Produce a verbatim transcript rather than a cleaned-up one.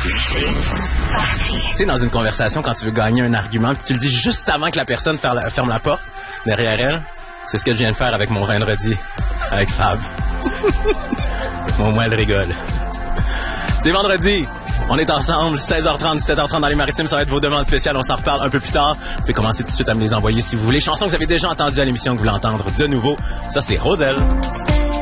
Tu sais, dans une conversation, quand tu veux gagner un argument, puis tu le dis juste avant que la personne ferme la, ferme la porte derrière elle, c'est ce que je viens de faire avec mon vendredi, avec Fab. Au moins, elle rigole. C'est vendredi. On est ensemble, seize heures trente, dix-sept heures trente dans les Maritimes. Ça va être vos demandes spéciales. On s'en reparle un peu plus tard. Vous pouvez commencer tout de suite à me les envoyer si vous voulez. Chansons que vous avez déjà entendues à l'émission, que vous voulez entendre de nouveau. Ça, c'est Roselle.